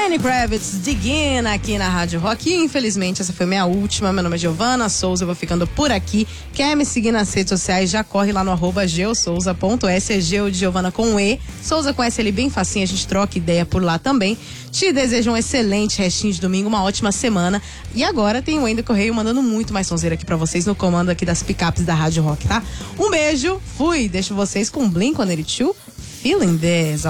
Lenny Kravitz, Digin, aqui na Rádio Rock. E, infelizmente, essa foi minha última. Meu nome é Giovana Souza, eu vou ficando por aqui. Quer me seguir nas redes sociais? Já corre lá no @geosouza.s, é Geo de Giovana com E. Souza com S ali bem facinho, a gente troca ideia por lá também. Te desejo um excelente restinho de domingo, uma ótima semana. E agora tem o Wendel Correio mandando muito mais sonzeira aqui pra vocês no comando aqui das picapes da Rádio Rock, tá? Um beijo, fui, deixo vocês com Blink-182, Feeling This.